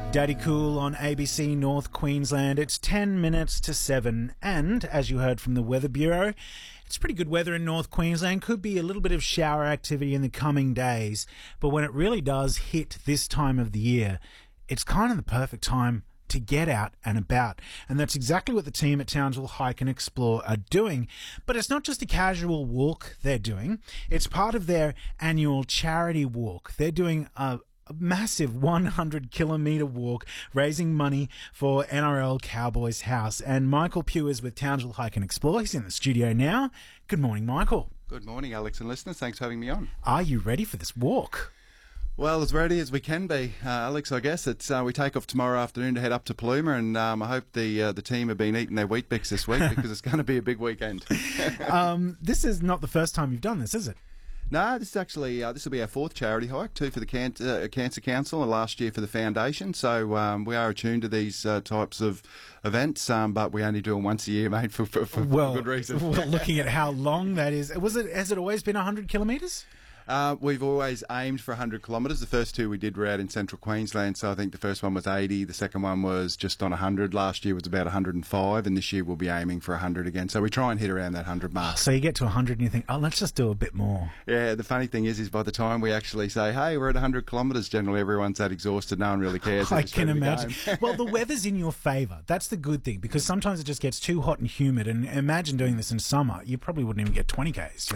Daddy Cool on ABC North Queensland. It's 10 minutes to 7, and as you heard from the Weather Bureau, it's pretty good weather in North Queensland. Could be a little bit of shower activity in the coming days, but when it really does hit this time of the year, it's kind of the perfect time to get out and about. And that's exactly what the team at Townsville Hike and Explore are doing. But it's not just a casual walk they're doing. It's part of their annual charity walk. They're doing a massive 100-kilometre walk raising money for NRL Cowboys House. And Michael Pugh is with Townsville Hike and Explore. He's in the studio now. Good morning, Michael. Good morning, Alex and listeners. Thanks for having me on. Are you ready for this walk? Well, as ready as we can be, Alex. I guess it's we take off tomorrow afternoon to head up to Paluma, and I hope the team have been eating their Weet Bix this week because it's going to be a big weekend. This is not the first time you've done this, is it? No, this is actually this will be our fourth charity hike, 2 for the Cancer Council and last year for the Foundation. So we are attuned to these types of events, but we only do them once a year, mate, for good reason. Well, looking at how long that is, has it always been 100 kilometres? We've always aimed for 100 kilometres. The first two we did were out in central Queensland, so I think the first one was 80, the second one was just on 100. Last year was about 105, and this year we'll be aiming for 100 again. So we try and hit around that 100 mark. So you get to 100 and you think, oh, let's just do a bit more. Yeah, the funny thing is by the time we actually say, hey, we're at 100 kilometres, generally everyone's that exhausted, no one really cares. I can imagine. Well, the weather's in your favour. That's the good thing, because sometimes it just gets too hot and humid, and imagine doing this in summer. You probably wouldn't even get 20 Ks.